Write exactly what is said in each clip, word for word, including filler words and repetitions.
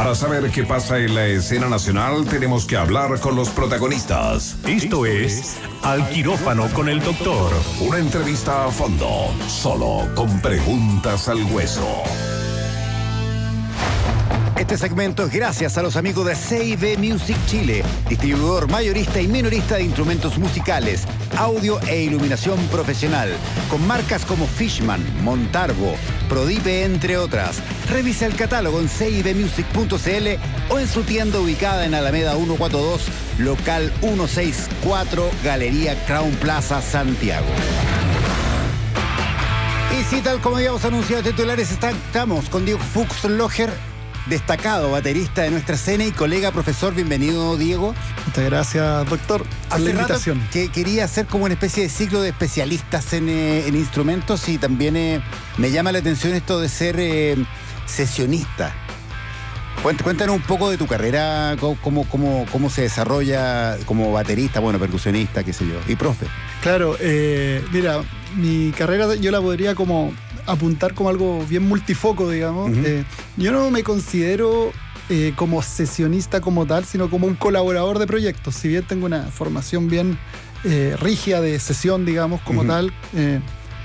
Para saber qué pasa en la escena nacional, tenemos que hablar con los protagonistas. Esto es Al Quirófano con el Doctor. Una entrevista a fondo, solo con preguntas al hueso. Este segmento es gracias a los amigos de C I B Music Chile, distribuidor mayorista y minorista de instrumentos musicales, audio e iluminación profesional, con marcas como Fishman, Montarbo, Prodipe, entre otras. Revisa el catálogo en c i b music punto c l o en su tienda ubicada en Alameda ciento cuarenta y dos, local ciento sesenta y cuatro, Galería Crown Plaza, Santiago. Y si tal como habíamos anunciado titulares, estamos con Diego Fuchslocher, destacado baterista de nuestra escena y colega profesor. Bienvenido, Diego. Muchas gracias, doctor, por la invitación. Que quería hacer como una especie de ciclo de especialistas en, eh, en instrumentos, y también eh, me llama la atención esto de ser eh, sesionista. Cuéntanos un poco de tu carrera, cómo, cómo, cómo se desarrolla como baterista, bueno, percusionista, qué sé yo, y profe. Claro, eh, mira, mi carrera yo la podría como apuntar como algo bien multifoco, digamos. Uh-huh. Eh, yo no me considero eh, como sesionista como tal, sino como un colaborador de proyectos. Si bien tengo una formación bien eh, rígida de sesión, digamos, como uh-huh. tal, eh,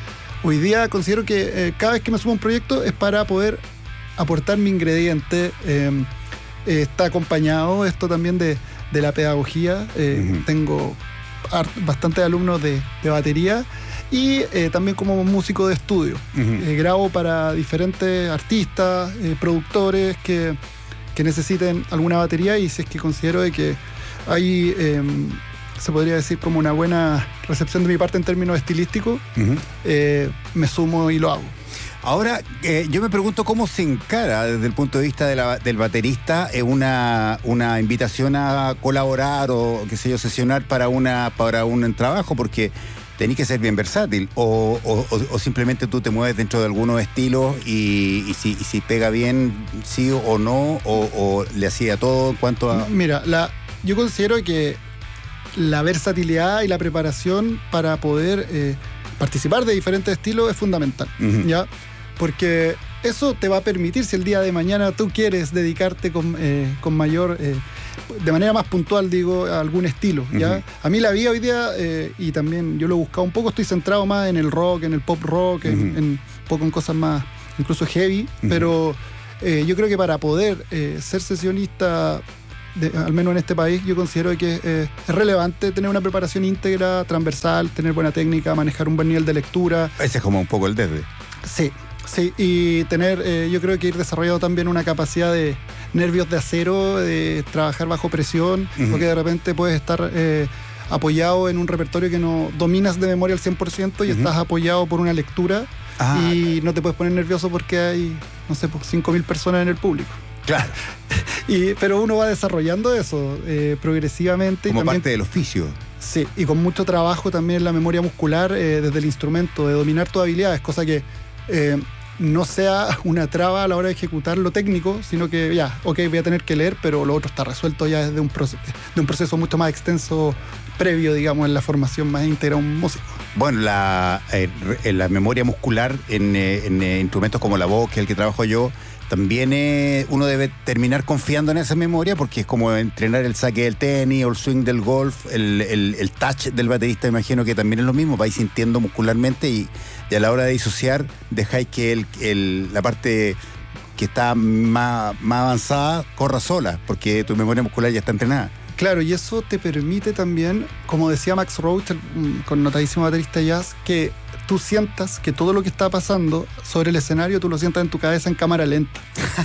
hoy día considero que eh, cada vez que me subo a un proyecto es para poder aportar mi ingrediente. Eh, eh, está acompañado esto también de, de la pedagogía. Eh, uh-huh. Tengo bastantes alumnos de, de batería. Y eh, también como músico de estudio. Uh-huh. Eh, grabo para diferentes artistas, eh, productores que, que necesiten alguna batería, y si es que considero de que hay, eh, se podría decir, como una buena recepción de mi parte en términos estilísticos, uh-huh. eh, me sumo y lo hago. Ahora, eh, yo me pregunto cómo se encara desde el punto de vista de la, del baterista eh, una, una invitación a colaborar o, qué sé yo, sesionar para, una, para un trabajo, porque tenés que ser bien versátil, o, o, o simplemente tú te mueves dentro de algunos estilos y, y, si, y si pega bien, sí o no, o, o le hacía todo en cuanto a... Mira, la, yo considero que la versatilidad y la preparación para poder eh, participar de diferentes estilos es fundamental, uh-huh. ¿ya? Porque eso te va a permitir, si el día de mañana tú quieres dedicarte con, eh, con mayor... Eh, de manera más puntual, digo, a algún estilo, ¿ya? Uh-huh. A mí la vida hoy día, eh, y también yo lo he buscado un poco, estoy centrado más en el rock, en el pop rock, uh-huh. en, en un poco en cosas más, incluso heavy, uh-huh. pero eh, yo creo que para poder eh, ser sesionista, de, al menos en este país, yo considero que eh, es relevante tener una preparación íntegra, transversal, tener buena técnica, manejar un buen nivel de lectura. Ese es como un poco el desde. Sí. Sí, y tener, eh, yo creo que ir desarrollando también una capacidad de nervios de acero, de trabajar bajo presión, uh-huh. porque de repente puedes estar eh, apoyado en un repertorio que no dominas de memoria al cien por ciento y uh-huh. estás apoyado por una lectura, ah, y no te puedes poner nervioso porque hay, no sé, cinco mil personas en el público. Claro. y, pero uno va desarrollando eso eh, progresivamente. Como y también, parte del oficio. Sí, y con mucho trabajo también en la memoria muscular, eh, desde el instrumento, de dominar tus habilidades, cosa que... Eh, no sea una traba a la hora de ejecutar lo técnico, sino que ya, ok, voy a tener que leer, pero lo otro está resuelto ya desde un proceso, de un proceso mucho más extenso previo, digamos, en la formación más íntegra de un músico. Bueno, la, eh, la memoria muscular en, en, en instrumentos como la voz, que es el que trabajo yo, también eh, uno debe terminar confiando en esa memoria, porque es como entrenar el saque del tenis o el swing del golf, el, el, el touch del baterista, imagino que también es lo mismo, vais sintiendo muscularmente y, y a la hora de disociar dejáis que el, el, la parte que está más, más avanzada corra sola, porque tu memoria muscular ya está entrenada. Claro, y eso te permite también, como decía Max Roach, el connotadísimo baterista jazz, que tú sientas que todo lo que está pasando sobre el escenario, tú lo sientas en tu cabeza en cámara lenta.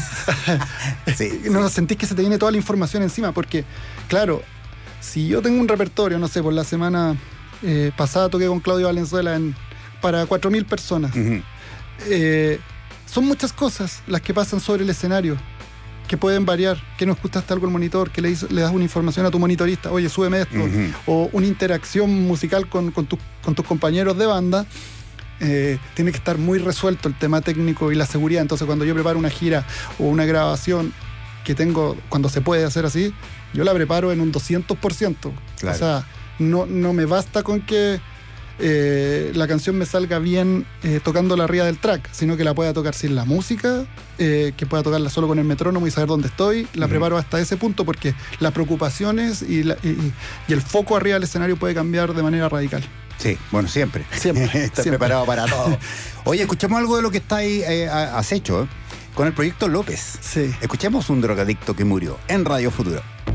Sí, no sí. sentís que se te viene toda la información encima, porque, claro, si yo tengo un repertorio, no sé, por la semana eh, pasada toqué con Claudio Valenzuela en, para cuatro mil personas. Uh-huh. Eh, son muchas cosas las que pasan sobre el escenario, que pueden variar, que no escuchaste algo al monitor, que le, hizo, le das una información a tu monitorista, oye, súbeme esto, uh-huh. o una interacción musical con, con, tu, con tus compañeros de banda. Eh, tiene que estar muy resuelto el tema técnico y la seguridad. Entonces, cuando yo preparo una gira o una grabación que tengo, cuando se puede hacer así, yo la preparo en un doscientos por ciento. Claro. O sea, no, no me basta con que eh, la canción me salga bien eh, tocándola arriba del track, sino que la pueda tocar sin la música, eh, que pueda tocarla solo con el metrónomo y saber dónde estoy. La uh-huh. preparo hasta ese punto porque las preocupaciones y, la, y, y el foco arriba del escenario puede cambiar de manera radical. Sí, bueno, siempre. Siempre. Estás siempre. preparado para todo. Oye, escuchemos algo de lo que está ahí, eh, has hecho, ¿eh? Con el proyecto López. Sí. Escuchemos un drogadicto que murió en Radio Futuro.